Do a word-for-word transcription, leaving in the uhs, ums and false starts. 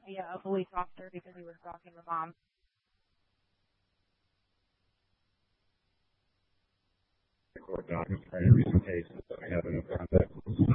yeah, a police officer because he was stalking the mom. Court documents for any recent cases that we have in the front.